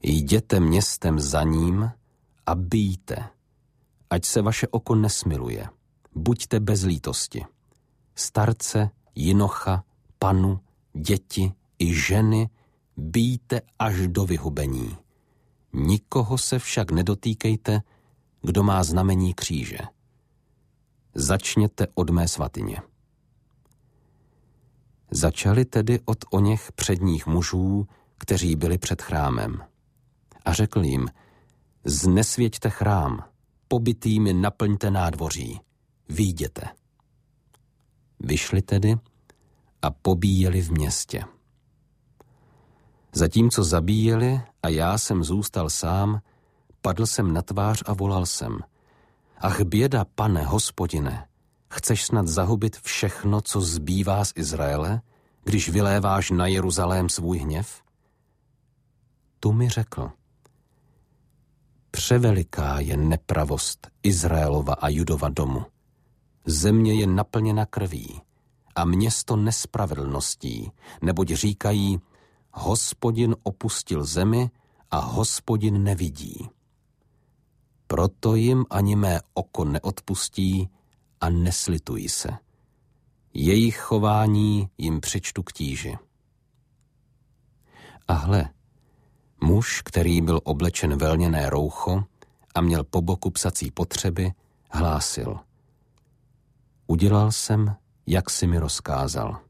Jděte městem za ním a bijte, ať se vaše oko nesmiluje. Buďte bez lítosti. Starce, jinocha, panu, děti i ženy bijte až do vyhubení. Nikoho se však nedotýkejte, kdo má znamení kříže. Začněte od mé svatyně. Začali tedy od oněch předních mužů, kteří byli před chrámem. A řekl jim, znesvěťte chrám, pobytými naplňte nádvoří, vyjděte. Vyšli tedy a pobíjeli v městě. Zatímco zabíjeli a já jsem zůstal sám, padl jsem na tvář a volal jsem, ach běda, pane, Hospodine, chceš snad zahubit všechno, co zbývá z Izraele, když vyléváš na Jeruzalém svůj hněv? Tu mi řekl, převeliká je nepravost Izraelova a Judova domu. Země je naplněna krví a město nespravedlností, neboť říkají, Hospodin opustil zemi a Hospodin nevidí. Proto jim ani mé oko neodpustí a neslitují se. Jejich chování jim přičtu k tíži. A hle, muž, který byl oblečen ve lněné roucho a měl po boku psací potřeby, hlásil. Udělal jsem, jak si mi rozkázal.